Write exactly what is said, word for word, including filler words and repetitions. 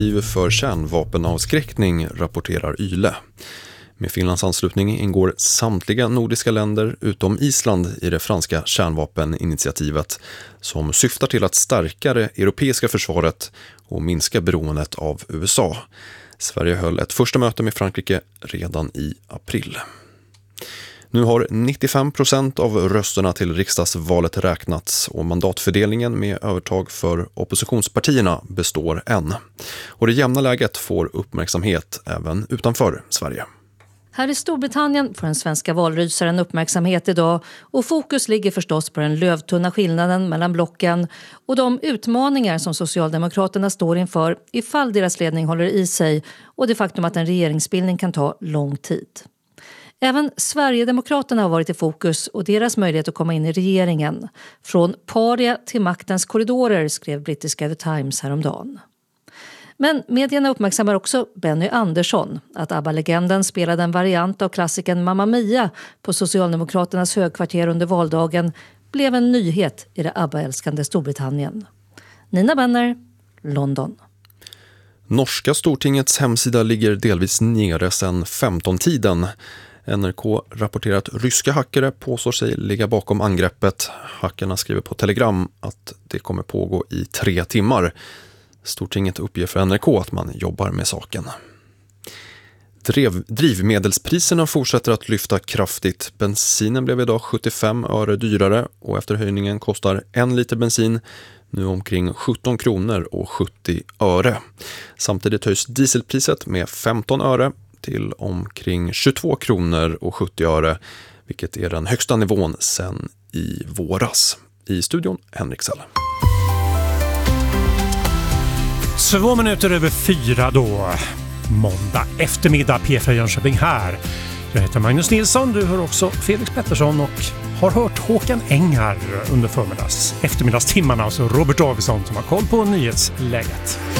för kärnvapenavskräckning, rapporterar Yle. Med Finlands anslutning ingår samtliga nordiska länder utom Island i det franska kärnvapeninitiativet som syftar till att stärka det europeiska försvaret och minska beroendet av U S A. Sverige höll ett första möte med Frankrike redan i april. Nu har nittiofem procent av rösterna till riksdagsvalet räknats och mandatfördelningen med övertag för oppositionspartierna består än. Och det jämna läget får uppmärksamhet även utanför Sverige. Här i Storbritannien får den svenska valrysaren uppmärksamhet idag och fokus ligger förstås på den lövtunna skillnaden mellan blocken och de utmaningar som Socialdemokraterna står inför ifall deras ledning håller i sig och det faktum att en regeringsbildning kan ta lång tid. Även Sverigedemokraterna har varit i fokus och deras möjlighet att komma in i regeringen. Från paria till maktens korridorer, skrev brittiska The Times häromdagen. Men medierna uppmärksammar också Benny Andersson, att ABBA-legenden spelade en variant av klassiken Mamma Mia på Socialdemokraternas högkvarter under valdagen, blev en nyhet i det ABBA-älskande Storbritannien. Nina Benner, London. Norska Stortingets hemsida ligger delvis nere sedan femton-tiden. N R K rapporterar att ryska hackare påstår sig ligga bakom angreppet. Hackarna skriver på Telegram att det kommer pågå i tre timmar. Stortinget uppger för N R K att man jobbar med saken. Drev, drivmedelspriserna fortsätter att lyfta kraftigt. Bensinen blev idag sjuttiofem öre dyrare och efter höjningen kostar en liter bensin nu omkring sjutton kronor och sjuttio öre. Samtidigt höjs dieselpriset med femton öre till omkring tjugotvå kronor och sjuttio öre, vilket är den högsta nivån sedan i våras. I studion Henrik Sell. Två minuter över fyra då. Måndag eftermiddag, P fyra Jönköping här. Jag heter Magnus Nilsson, du hör också Felix Pettersson och har hört Håkan Engar under förmiddags eftermiddagstimmarna, alltså Robert Davidsson som har koll på nyhetsläget.